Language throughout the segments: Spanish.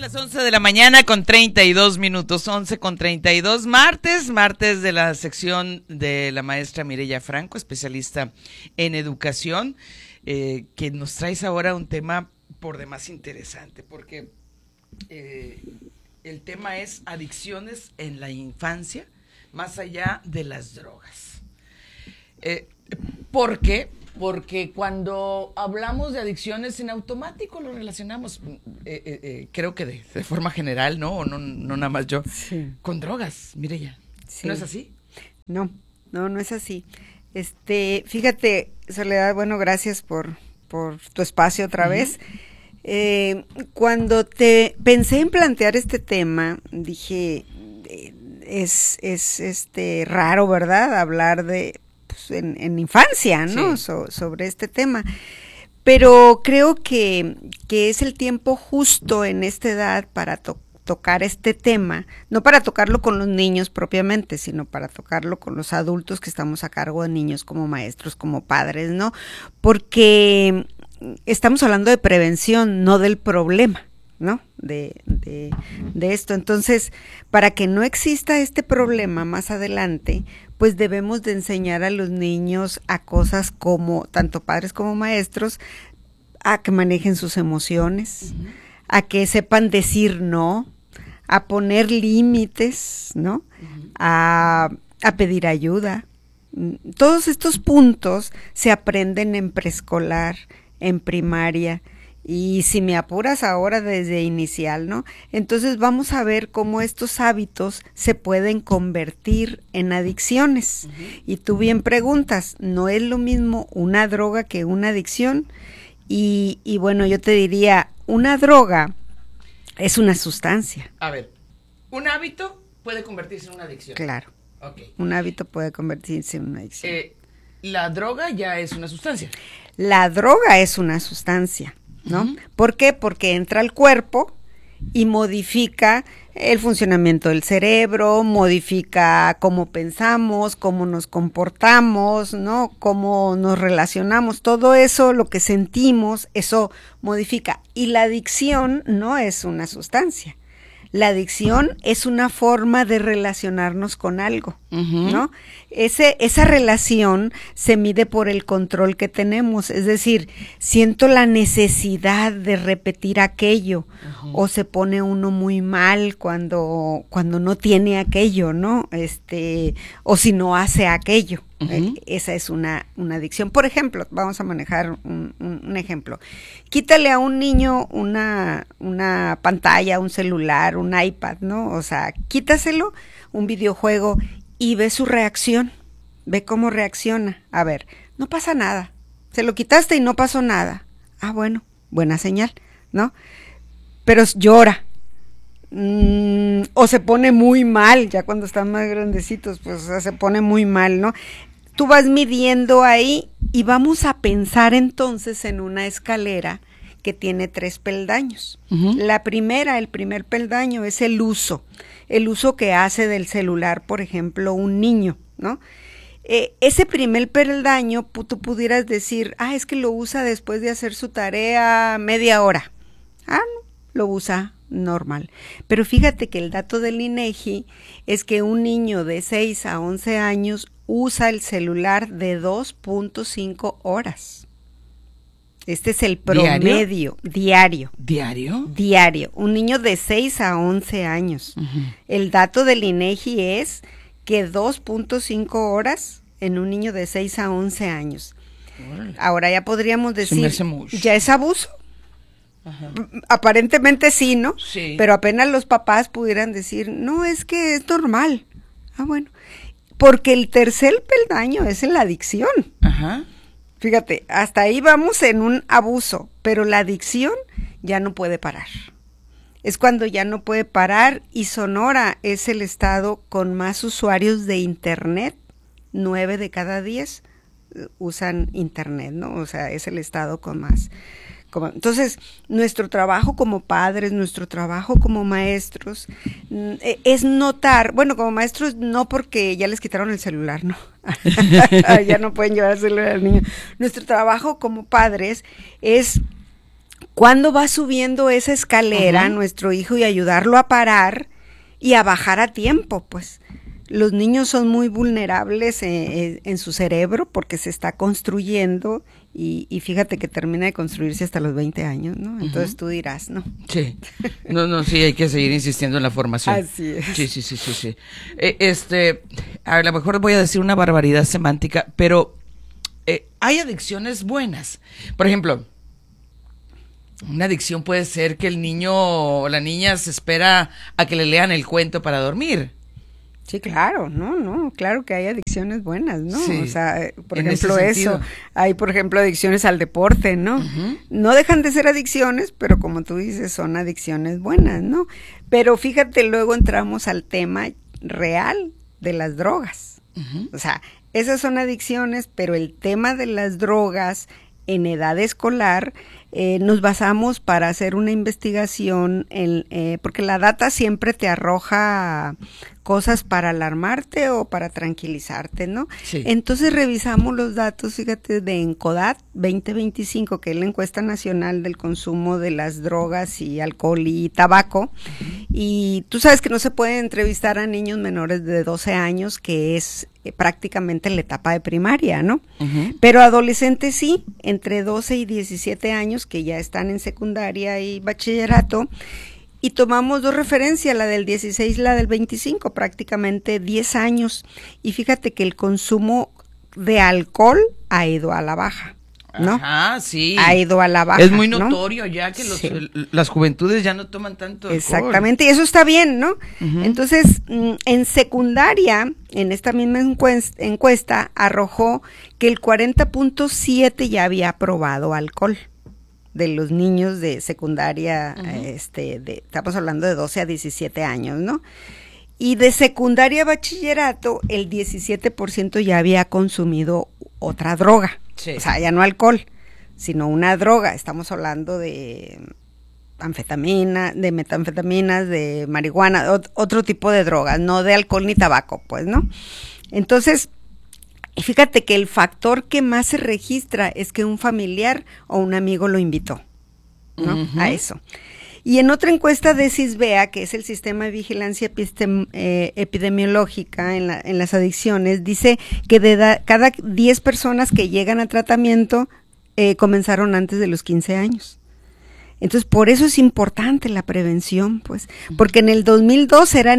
las 11 de la mañana con 32 minutos, 11 con 32, martes de la sección de la maestra Mireya Franco, especialista en educación, que nos traes ahora un tema por demás interesante, porque el tema es adicciones en la infancia, más allá de las drogas. ¿Por qué? Porque cuando hablamos de adicciones en automático lo relacionamos, creo que de forma general, ¿no? O no nada más yo, sí, con drogas, Mireya. Sí. ¿No es así? No es así. Fíjate, Soledad, bueno, gracias por tu espacio otra vez. Cuando pensé en plantear este tema, dije, es raro, ¿verdad? Hablar de en infancia, ¿no? Sí. Sobre este tema, pero creo que es el tiempo justo en esta edad para tocar este tema, no para tocarlo con los niños propiamente, sino para tocarlo con los adultos que estamos a cargo de niños, como maestros, como padres, ¿no? Porque estamos hablando de prevención, no del problema, ¿no? De esto. Entonces, para que no exista este problema más adelante, pues debemos de enseñar a los niños a cosas como, tanto padres como maestros, a que manejen sus emociones, a que sepan decir no, a poner límites, ¿no? A pedir ayuda. Todos estos puntos se aprenden en preescolar, en primaria, y si me apuras ahora desde inicial, ¿no? Entonces vamos a ver cómo estos hábitos se pueden convertir en adicciones. Y tú bien preguntas, ¿no es lo mismo una droga que una adicción? Y bueno, yo te diría, una droga es una sustancia. A ver, ¿un hábito puede convertirse en una adicción? Claro. Okay. Un hábito puede convertirse en una adicción. ¿La droga ya es una sustancia? La droga es una sustancia, ¿no? ¿Por qué? Porque entra al cuerpo y modifica el funcionamiento del cerebro, modifica cómo pensamos, cómo nos comportamos, ¿no? Cómo nos relacionamos, todo eso, lo que sentimos, eso modifica. Y la adicción no es una sustancia. La adicción es una forma de relacionarnos con algo, ¿no? Esa relación se mide por el control que tenemos, es decir, siento la necesidad de repetir aquello, o se pone uno muy mal cuando no tiene aquello, ¿no? O si no hace aquello. Esa es una adicción. Por ejemplo, vamos a manejar un ejemplo. Quítale a un niño una pantalla, un celular, un iPad, ¿no? O sea, quítaselo, un videojuego, y ve su reacción, ve cómo reacciona. A ver, no pasa nada, se lo quitaste y no pasó nada. Ah, bueno, buena señal, ¿no? Pero llora, o se pone muy mal, ya cuando están más grandecitos, pues se pone muy mal, ¿no? Tú vas midiendo ahí y vamos a pensar entonces en una escalera que tiene 3 peldaños. El primer peldaño es el uso que hace del celular, por ejemplo, un niño, ¿no? Ese primer peldaño, tú pudieras decir, es que lo usa después de hacer su tarea media hora. No, lo usa normal. Pero fíjate que el dato del INEGI es que un niño de 6 a 11 años usa el celular de 2.5 horas. Este es el promedio diario. ¿Diario? Un niño de 6 a 11 años. El dato del INEGI es que 2.5 horas en un niño de 6 a 11 años. Órale. Ahora ya podríamos decir, ¿ya es abuso? Aparentemente sí, ¿no? Sí. Pero apenas los papás pudieran decir, no, es que es normal. Bueno, porque el tercer peldaño es en la adicción. Fíjate, hasta ahí vamos en un abuso, pero la adicción ya no puede parar. Es cuando ya no puede parar, y Sonora es el estado con más usuarios de internet. 9 de cada 10 usan internet, ¿no? O sea, es el estado con más. Entonces, nuestro trabajo como padres, nuestro trabajo como maestros, es notar, bueno, como maestros no, porque ya les quitaron el celular, ¿no? Ya no pueden llevar el celular al niño. Nuestro trabajo como padres es ¿Cuándo va subiendo esa escalera nuestro hijo y ayudarlo a parar y a bajar a tiempo? Pues los niños son muy vulnerables en su cerebro porque se está construyendo y fíjate que termina de construirse hasta los 20 años, ¿no? Entonces tú dirás, ¿no? Sí, sí, hay que seguir insistiendo en la formación. Así es. Sí. A lo mejor voy a decir una barbaridad semántica, pero hay adicciones buenas. Por ejemplo, una adicción puede ser que el niño o la niña se espera a que le lean el cuento para dormir. Sí, claro, claro que hay adicciones buenas, ¿no? Sí, o sea, por en ejemplo ese sentido. hay por ejemplo adicciones al deporte, ¿no? No dejan de ser adicciones, pero como tú dices, son adicciones buenas, ¿no? Pero fíjate, luego entramos al tema real de las drogas. O sea, esas son adicciones, pero el tema de las drogas en edad escolar, nos basamos para hacer una investigación, porque la data siempre te arroja cosas para alarmarte o para tranquilizarte, ¿no? Sí. Entonces revisamos los datos, fíjate, de ENCODAT 2025, que es la encuesta nacional del consumo de las drogas y alcohol y tabaco, y tú sabes que no se puede entrevistar a niños menores de 12 años, que es prácticamente la etapa de primaria, ¿no? Pero adolescentes sí, entre 12 y 17 años, que ya están en secundaria y bachillerato, y tomamos dos referencias, la del 16 y la del 25, prácticamente 10 años, y fíjate que el consumo de alcohol ha ido a la baja, ¿no? Ajá, sí. Ha ido a la baja. Es muy ¿no? notorio ya que Sí. las juventudes ya no toman tanto alcohol. Exactamente, y eso está bien, ¿no? Entonces, en secundaria, en esta misma encuesta, arrojó que el 40.7 ya había probado alcohol de los niños de secundaria, estamos hablando de 12 a 17 años, ¿no? Y de secundaria a bachillerato, el 17% ya había consumido otra droga. Sí. O sea, ya no alcohol, sino una droga. Estamos hablando de anfetamina, de metanfetaminas, de marihuana, otro tipo de drogas, no de alcohol ni tabaco, pues, ¿no? Entonces, fíjate que el factor que más se registra es que un familiar o un amigo lo invitó, ¿no? A eso. Y en otra encuesta de CISBEA, que es el Sistema de Vigilancia Epidemiológica en las adicciones, dice que cada 10 personas que llegan a tratamiento comenzaron antes de los 15 años. Entonces, por eso es importante la prevención, pues, porque en el 2002 era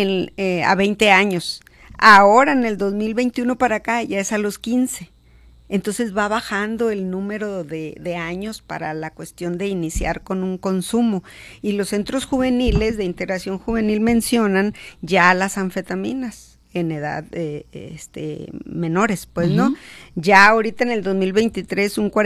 a 20 años. Ahora en el 2021 para acá ya es a los 15. Entonces va bajando el número de años para la cuestión de iniciar con un consumo. Y los centros juveniles de integración juvenil mencionan ya las anfetaminas en edad menores, pues, ¿no? Ya ahorita en el 2023 un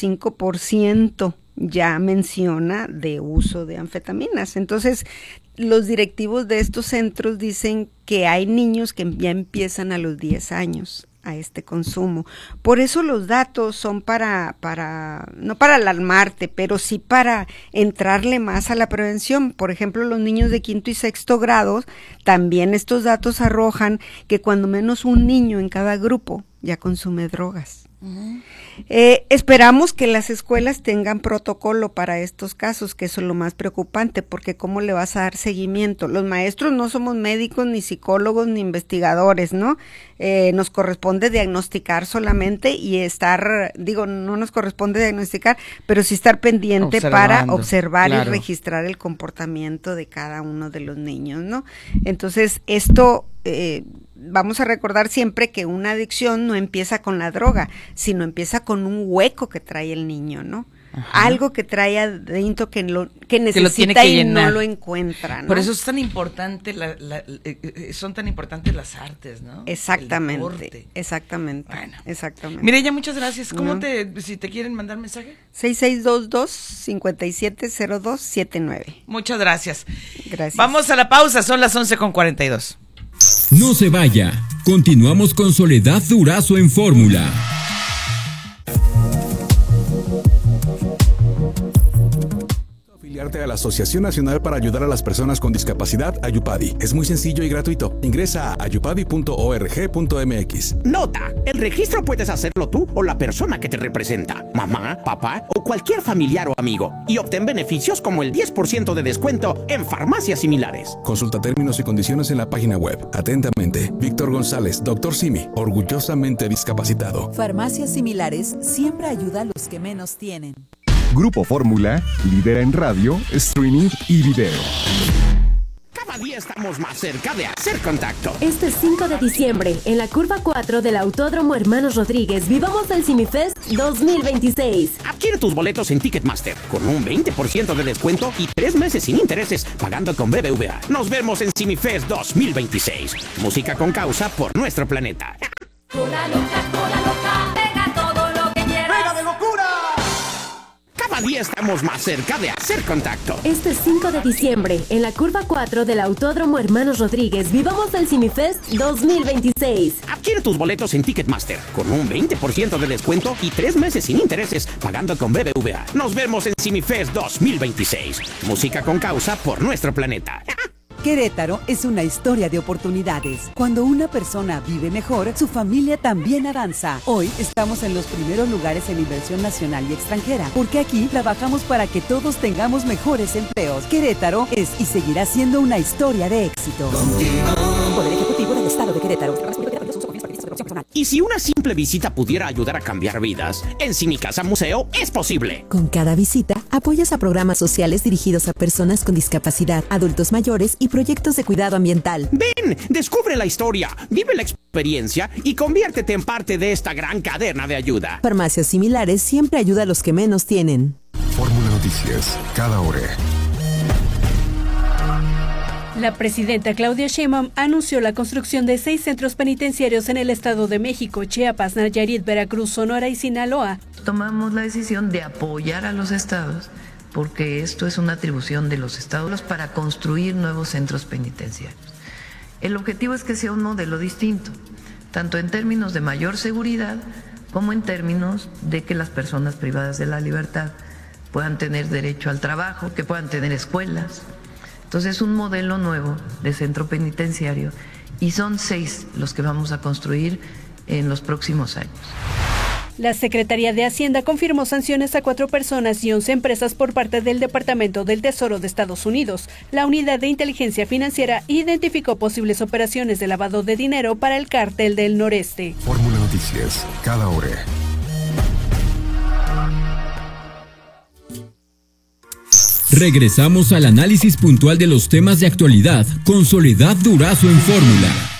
45% ya menciona de uso de anfetaminas. Entonces, los directivos de estos centros dicen que hay niños que ya empiezan a los 10 años a este consumo. Por eso los datos son no para alarmarte, pero sí para entrarle más a la prevención. Por ejemplo, los niños de 5º y 6º grado, también estos datos arrojan que cuando menos un niño en cada grupo ya consume drogas. Esperamos que las escuelas tengan protocolo para estos casos, que eso es lo más preocupante, porque ¿cómo le vas a dar seguimiento? Los maestros no somos médicos, ni psicólogos, ni investigadores, ¿no? Nos corresponde diagnosticar solamente y no nos corresponde diagnosticar, pero sí estar pendiente para observar y registrar el comportamiento de cada uno de los niños, ¿no? Entonces, esto... vamos a recordar siempre que una adicción no empieza con la droga, sino empieza con un hueco que trae el niño, ¿no? Ajá. Algo que trae adentro que necesita y no lo encuentra, ¿no? Por eso es tan importante son tan importantes las artes, ¿no? Exactamente, exactamente. Bueno. Exactamente. Mireya, muchas gracias. ¿Cómo si te quieren mandar mensaje? 6622-570279. Muchas gracias. Gracias. Vamos a la pausa, son las 11:42. No se vaya. Continuamos con Soledad Durazo en Fórmula. Afiliarte a la la Asociación Nacional para Ayudar a las Personas con Discapacidad, Ayupadi. Es muy sencillo y gratuito. Ingresa a ayupadi.org.mx. Nota: el registro puedes hacerlo tú o la persona que te representa, mamá, papá o cualquier familiar o amigo, y obtén beneficios como el 10% de descuento en farmacias similares. Consulta términos y condiciones en la página web. Atentamente, Víctor González, Dr. Simi, orgullosamente discapacitado. Farmacias Similares siempre ayuda a los que menos tienen. Grupo Fórmula lidera en radio, streaming y video. Cada día estamos más cerca de hacer contacto. Este 5 de diciembre, en la curva 4 del Autódromo Hermanos Rodríguez, vivamos el CimiFest 2026. Adquiere tus boletos en Ticketmaster con un 20% de descuento y 3 meses sin intereses pagando con BBVA. Nos vemos en CimiFest 2026. Música con causa por nuestro planeta. Cola loca, pega todo lo que quieras. ¡Pega de locura! Cada día estamos más cerca de hacer contacto. Este 5 de diciembre, en la curva 4 del Autódromo Hermanos Rodríguez, vivamos el CimiFest 2026. Adquiere tus boletos en Ticketmaster con un 20% de descuento y 3 meses sin intereses pagando con BBVA. Nos vemos en CimiFest 2026. Música con causa por nuestro planeta. Querétaro es una historia de oportunidades. Cuando una persona vive mejor, su familia también avanza. Hoy estamos en los primeros lugares en inversión nacional y extranjera, porque aquí trabajamos para que todos tengamos mejores empleos. Querétaro es y seguirá siendo una historia de éxito. Poder Ejecutivo del Estado de Querétaro. Y si una simple visita pudiera ayudar a cambiar vidas, en Cinicasa Museo es posible. Con cada visita, apoyas a programas sociales dirigidos a personas con discapacidad, adultos mayores y proyectos de cuidado ambiental. Ven, descubre la historia, vive la experiencia y conviértete en parte de esta gran cadena de ayuda. Farmacias Similares siempre ayuda a los que menos tienen. Fórmula Noticias, cada hora. La presidenta Claudia Sheinbaum anunció la construcción de 6 centros penitenciarios en el Estado de México, Chiapas, Nayarit, Veracruz, Sonora y Sinaloa. Tomamos la decisión de apoyar a los estados, porque esto es una atribución de los estados para construir nuevos centros penitenciarios. El objetivo es que sea un modelo distinto, tanto en términos de mayor seguridad como en términos de que las personas privadas de la libertad puedan tener derecho al trabajo, que puedan tener escuelas. Entonces es un modelo nuevo de centro penitenciario y son 6 los que vamos a construir en los próximos años. La Secretaría de Hacienda confirmó sanciones a 4 personas y 11 empresas por parte del Departamento del Tesoro de Estados Unidos. La Unidad de Inteligencia Financiera identificó posibles operaciones de lavado de dinero para el Cártel del Noreste. Fórmula Noticias, cada hora. Regresamos al análisis puntual de los temas de actualidad con Soledad Durazo en Fórmula.